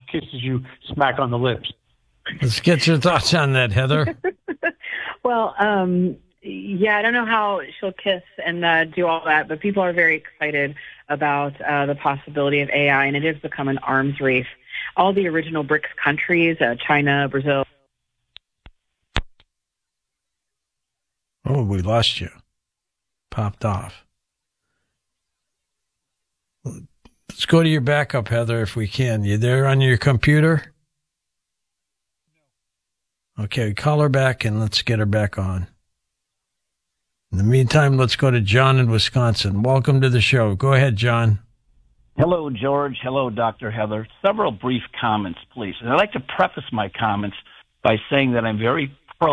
kisses you smack on the lips. Let's get your thoughts on that, Heather. Well, yeah, I don't know how she'll kiss and do all that, but people are very excited about the possibility of AI, and it has become an arms race. All the original BRICS countries, China, Brazil. Oh, we lost you. Popped off. Let's go to your backup, Heather, if we can. You there on your computer? No. Okay, call her back and let's get her back on. In the meantime, let's go to John in Wisconsin. Welcome to the show. Go ahead, John. Hello, George. Hello, Dr. Heather. Several brief comments, please. And I'd like to preface my comments by saying that I'm very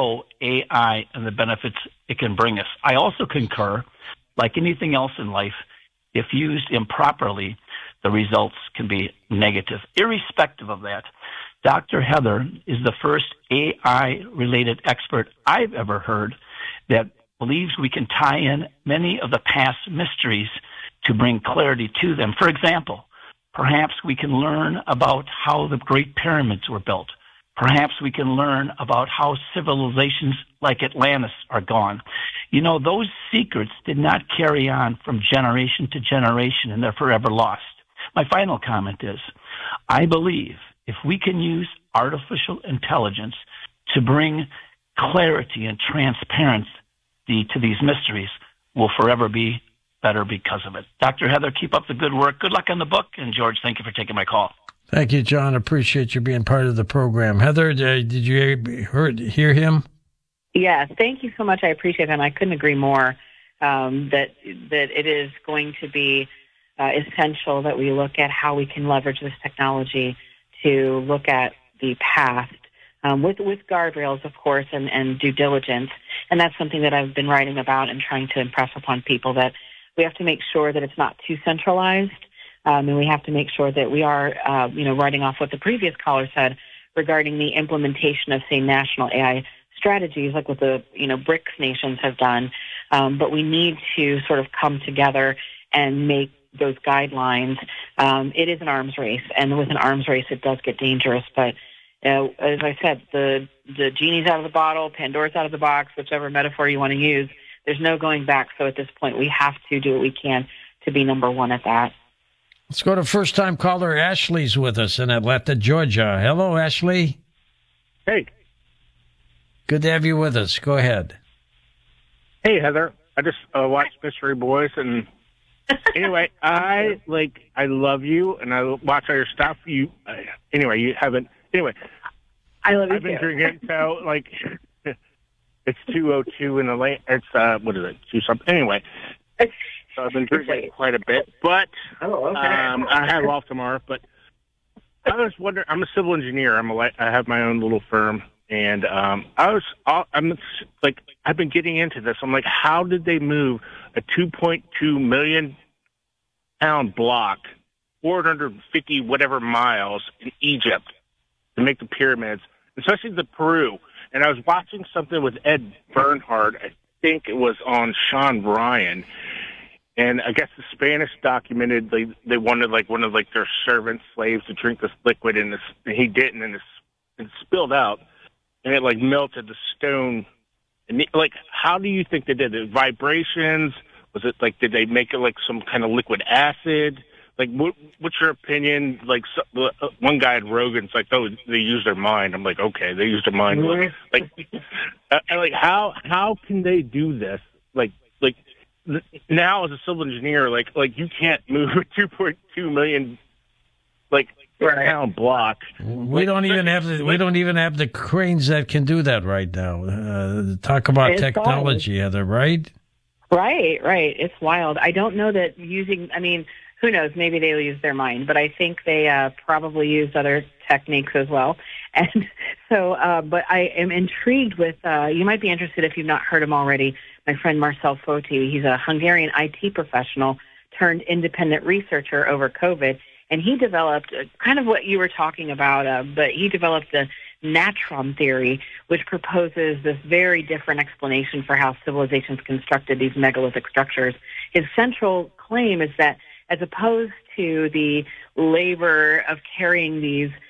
pro-AI and the benefits it can bring us. I also concur, like anything else in life, if used improperly, the results can be negative. Irrespective of that, Dr. Heather is the first AI-related expert I've ever heard that believes we can tie in many of the past mysteries to bring clarity to them. For example, perhaps we can learn about how the Great Pyramids were built. Perhaps we can learn about how civilizations like Atlantis are gone. You know, those secrets did not carry on from generation to generation, and they're forever lost. My final comment is, I believe if we can use artificial intelligence to bring clarity and transparency to these mysteries, we'll forever be better because of it. Dr. Heather, keep up the good work. Good luck on the book. And George, thank you for taking my call. Thank you, John. Appreciate you being part of the program. Heather, did you hear him? Yeah, thank you so much. I appreciate that. I couldn't agree more that it is going to be essential that we look at how we can leverage this technology to look at the past with guardrails, of course, and due diligence. And that's something that I've been writing about and trying to impress upon people, that we have to make sure that it's not too centralized. And we have to make sure that we are, writing off what the previous caller said regarding the implementation of, say, national AI strategies, like what the, BRICS nations have done. But we need to sort of come together and make those guidelines. It is an arms race, and with an arms race, it does get dangerous. But as I said, the genie's out of the bottle, Pandora's out of the box, whichever metaphor you want to use. There's no going back. So at this point, we have to do what we can to be number one at that. Let's go to first-time caller Ashley's with us in Atlanta, Georgia. Hello, Ashley. Hey. Good to have you with us. Go ahead. Hey, Heather. I just watched Mystery Boys, and anyway, I love you, and I watch all your stuff. You haven't. Anyway, I love you I've been too. drinking, so it's 2:02 in the late. It's what is it? 2 something. Anyway. So I've been drinking quite a bit, but I have off tomorrow. But I was wondering, I'm a civil engineer. I have my own little firm, and I've been getting into this. I'm like, how did they move a 2.2 million pound block, 450 whatever miles in Egypt to make the pyramids, especially the Peru? And I was watching something with Ed Bernhard. I think it was on Sean Ryan. And I guess the Spanish documented they wanted one of their servant slaves to drink this liquid, and he didn't, and it spilled out, and it melted the stone. And how do you think they did it? Vibrations? Was it did they make it some kind of liquid acid? What's your opinion? One guy at Rogan's oh, they used their mind. I'm like, okay, they used their mind. How can they do this? Now, as a civil engineer, you can't move a 2.2 million pound block. We don't even have the cranes that can do that right now. Talk about it's technology, Heather, right? Right. It's wild. I don't know that using. I mean, who knows? Maybe they'll use their mind, but I think they probably use other techniques as well. And so, but I am intrigued with. You might be interested if you've not heard him already. My friend Marcel Foti, he's a Hungarian IT professional turned independent researcher over COVID, and he developed kind of what you were talking about, but he developed the natron theory, which proposes this very different explanation for how civilizations constructed these megalithic structures. His central claim is that as opposed to the labor of carrying these